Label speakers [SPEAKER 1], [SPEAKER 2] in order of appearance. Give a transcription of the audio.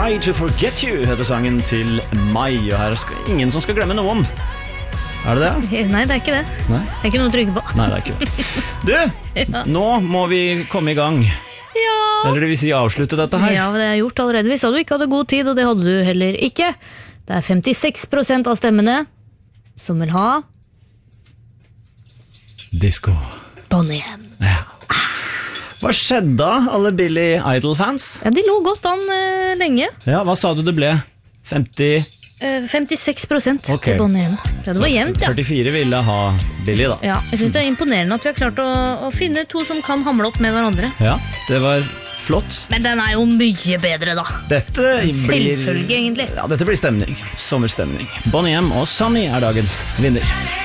[SPEAKER 1] Try to Forget You heter sangen til Mai, og her er ingen som skal glemme noen. Er det det?
[SPEAKER 2] Nei, det er ikke det.
[SPEAKER 1] Nei?
[SPEAKER 2] Det er ikke noe å trykke på.
[SPEAKER 1] Nei, det er ikke det. Du, nå må vi komme i gang.
[SPEAKER 2] Ja.
[SPEAKER 1] Eller det vil si avslutte dette her.
[SPEAKER 2] Ja, det er gjort allerede. Vi sa du ikke hadde god tid, og det hadde du heller ikke. Det er 56% av stemmene som vil ha
[SPEAKER 1] Disco.
[SPEAKER 2] Bonnie M.
[SPEAKER 1] Ja. Hva skjedde da, alle Billy Idol-fans?
[SPEAKER 2] Ja, de lå godt an lenge.
[SPEAKER 1] Ja, hva sa du det ble? 50?
[SPEAKER 2] 56%
[SPEAKER 1] Ok.
[SPEAKER 2] til Bonnie M. Ja, det var jevnt, ja.
[SPEAKER 1] 44 ville ha Billy da.
[SPEAKER 2] Ja, jeg synes det er imponerende at vi har klart å finne to som kan hamle opp med hverandre.
[SPEAKER 1] Ja, det var flott.
[SPEAKER 2] Men den er jo mye bedre da.
[SPEAKER 1] Dette blir...
[SPEAKER 2] Selvfølge egentlig.
[SPEAKER 1] Ja, dette blir stemning. Sommerstemning. Bonnie M og Sunny er dagens vinner.